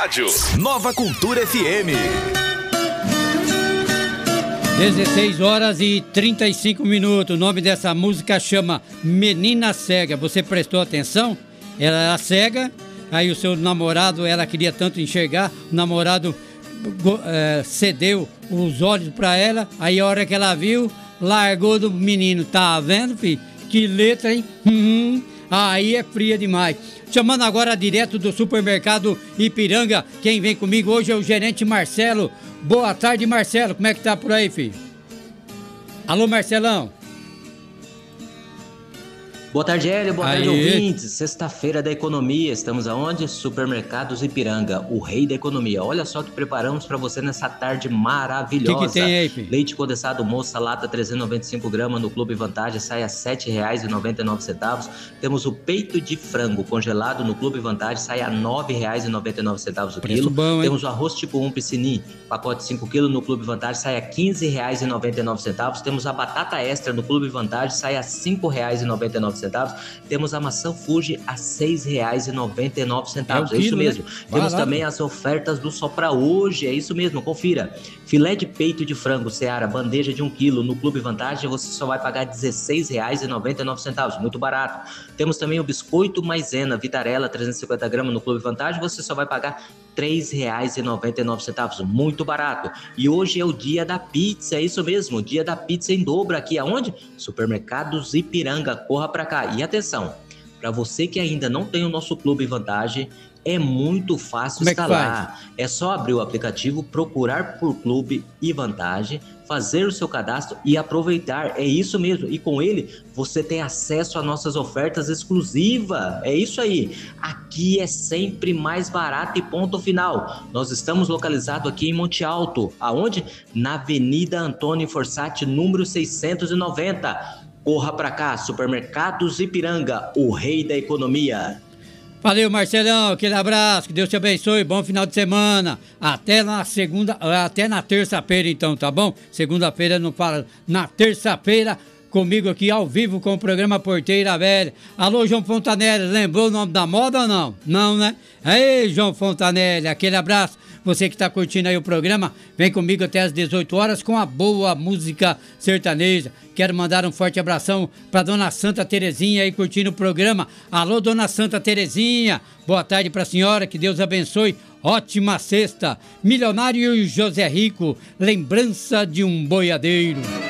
rádio. Nova Cultura FM. 16h35. O nome dessa música chama Menina Cega. Você prestou atenção? Ela era cega, aí o seu namorado, ela queria tanto enxergar, o namorado cedeu os olhos pra ela, aí a hora que ela viu, largou do menino. Tá vendo, filho? Que letra, hein? Aí é fria demais. Chamando agora direto do supermercado Ipiranga, quem vem comigo hoje é o gerente Marcelo. Boa tarde, Marcelo. Como é que tá por aí, filho? Alô, Marcelão. Boa tarde, Hélio. Boa tarde, ouvintes. Sexta-feira da economia. Estamos aonde? Supermercados Ipiranga, o rei da economia. Olha só o que preparamos para você nessa tarde maravilhosa. O que tem aí, filho? Leite condensado moça, lata 395 gramas no Clube Vantagem, sai a R$ 7,99. Temos o peito de frango congelado no Clube Vantagem, sai a R$ 9,99 o quilo. Bom, temos o arroz tipo 1 piscini, pacote 5 kg no Clube Vantagem, sai a R$ 15,99. Temos a batata extra no Clube Vantagem, sai a R$ 5,99. Temos a maçã Fuji a R$ 6,99. É isso mesmo. Né? Temos também as ofertas do Só Pra Hoje. É isso mesmo, confira. Filé de peito de frango Seara, bandeja de 1 kg no Clube Vantagem, você só vai pagar R$ 16,99. Muito barato. Temos também o biscoito maisena Vitarella 350 gramas no Clube Vantagem, você só vai pagar R$ 3,99. Muito barato. E hoje é o dia da pizza, é isso mesmo, dia da pizza em dobro aqui aonde? Supermercados Ipiranga. Corra pra cá. E atenção, para você que ainda não tem o nosso Clube Vantagem, é muito fácil instalar. É só abrir o aplicativo, procurar por Clube e Vantagem, fazer o seu cadastro e aproveitar. É isso mesmo. E com ele, você tem acesso a nossas ofertas exclusivas. É isso aí. Aqui é sempre mais barato e ponto final. Nós estamos localizados aqui em Monte Alto. Aonde? Na Avenida Antônio Forsatti, número 690. Corra pra cá, Supermercados Ipiranga, o rei da economia. Valeu, Marcelão, aquele abraço, que Deus te abençoe, bom final de semana. Até na terça-feira então, tá bom? Segunda-feira não fala, na terça-feira comigo aqui ao vivo com o programa Porteira Velha. Alô, João Fontanelli, lembrou o nome da moda ou não? Não, né? Ei, João Fontanelli, aquele abraço. Você que está curtindo aí o programa, vem comigo até às 18 horas com a boa música sertaneja. Quero mandar um forte abração para Dona Santa Terezinha aí curtindo o programa. Alô, Dona Santa Terezinha, boa tarde para a senhora, que Deus abençoe. Ótima sexta. Milionário José Rico, lembrança de um boiadeiro.